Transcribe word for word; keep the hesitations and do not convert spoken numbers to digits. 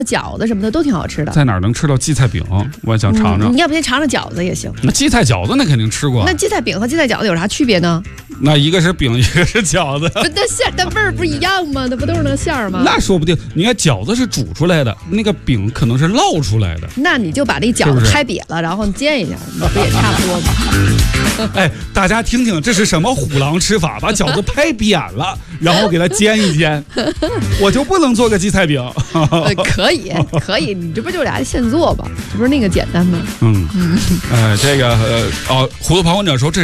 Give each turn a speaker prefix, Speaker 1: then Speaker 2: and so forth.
Speaker 1: 饺子什么的都挺好吃的。
Speaker 2: 在哪儿能吃到荠菜饼？我想尝尝。
Speaker 1: 嗯、你要不先尝尝饺子也行。
Speaker 2: 那荠菜饺子那肯定吃过。
Speaker 1: 那荠菜饼和荠菜饺子有啥区别呢？
Speaker 2: 那一个是饼，一个是饺子。
Speaker 1: 不，那馅但味儿不一样吗？那不都是那馅儿吗？
Speaker 2: 那说不定，你看饺子是煮出来的，那个饼可能是烙出来的。
Speaker 1: 那你就把这饺子拍瘪了，然后煎一下，那不也差不多吗？
Speaker 2: 哎，大家听听，这是什么虎狼吃法？把饺子拍扁了，然后给它煎一煎。我就不能做个荠菜饼？
Speaker 1: 呃，可以，可以，你这不就俩现做吧？这不是那个简单吗？
Speaker 2: 嗯嗯，呃，这个呃哦，糊涂旁观者说这。